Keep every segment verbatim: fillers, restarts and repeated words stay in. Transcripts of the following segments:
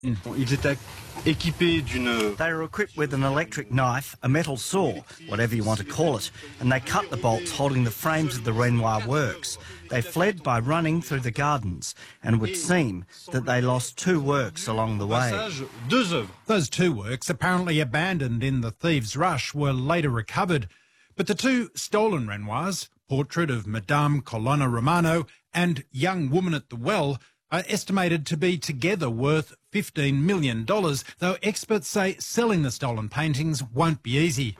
Ils étaient équipés d'une... They were equipped with an electric knife, a metal saw, whatever you want to call it, and they cut the bolts holding the frames of the Renoir works. They fled by running through the gardens, and it would seem that they lost two works along the way. Deux œuvres. Those two works, apparently abandoned in the thieves' rush, were later recovered. But the two stolen Renoirs, portrait of Madame Colonna Romano and Young Woman at the Well, are estimated to be together worth fifteen million dollars, though experts say selling the stolen paintings won't be easy.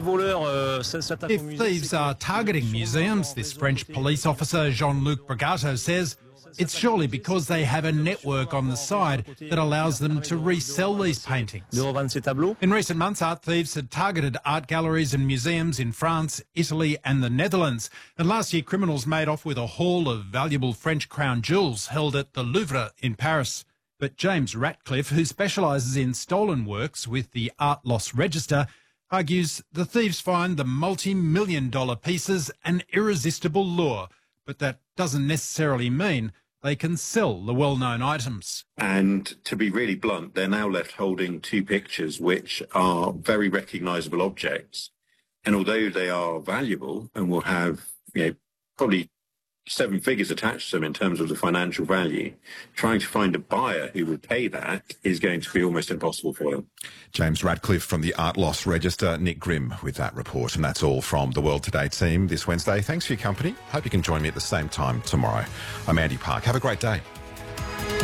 If thieves are targeting museums, this French police officer Jean-Luc Bragato says, it's surely because they have a network on the side that allows them to resell these paintings. In recent months, art thieves had targeted art galleries and museums in France, Italy and the Netherlands. And last year, criminals made off with a haul of valuable French crown jewels held at the Louvre in Paris. But James Ratcliffe, who specialises in stolen works with the Art Loss Register, argues the thieves find the multi-million dollar pieces an irresistible lure. But that doesn't necessarily mean they can sell the well-known items. And to be really blunt, they're now left holding two pictures which are very recognisable objects. And although they are valuable and will have, you know, probably seven figures attached to them in terms of the financial value, trying to find a buyer who would pay that is going to be almost impossible for them. James Radcliffe from the Art Loss Register, Nick Grimm with that report. And that's all from the World Today team this Wednesday. Thanks for your company. Hope you can join me at the same time tomorrow. I'm Andy Park. Have a great day.